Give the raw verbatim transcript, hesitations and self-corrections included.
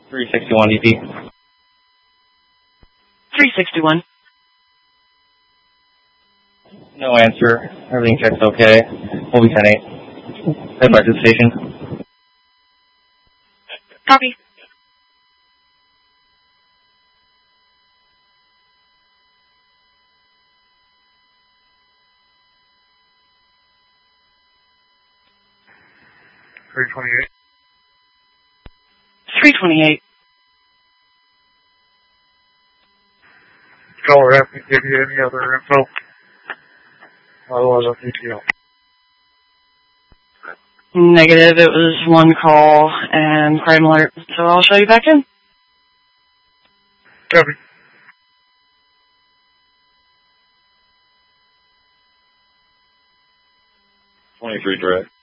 three sixty-one E P. three sixty-one. No answer. Everything checks okay. We'll be ten eight. Head back to the station. Copy. three twenty-eight. three twenty-eight. Caller have me give you any other info. Otherwise, I'll keep you out. Negative. It was one call and crime alert, so I'll show you back in. Copy. twenty-three direct.